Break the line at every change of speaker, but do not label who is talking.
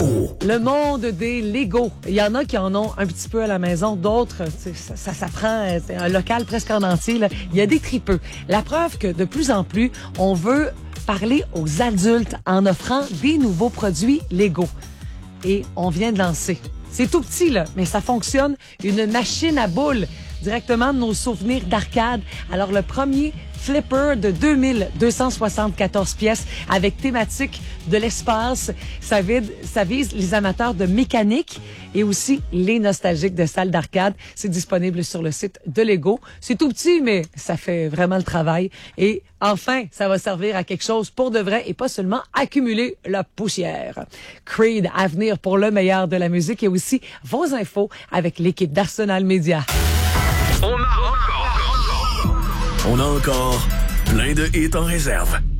Info.
Le monde des Legos. Il y en a qui en ont un petit peu à la maison, d'autres, ça prend un local presque en entier, là. Il y a des tripeux. La preuve que de plus en plus, on veut parler aux adultes en offrant des nouveaux produits Lego. Et on vient de lancer. C'est tout petit, là, mais ça fonctionne. Une machine à boules directement de nos souvenirs d'arcade. Alors, le premier flipper de 2274 pièces avec thématique de l'espace. Ça vise les amateurs de mécanique et aussi les nostalgiques de salles d'arcade. C'est disponible sur le site de Lego. C'est tout petit, mais ça fait vraiment le travail. Et enfin, ça va servir à quelque chose pour de vrai et pas seulement accumuler la poussière. Creed à venir pour le meilleur de la musique et aussi vos infos avec l'équipe d'Arsenal Media.
On a encore plein de hits en réserve.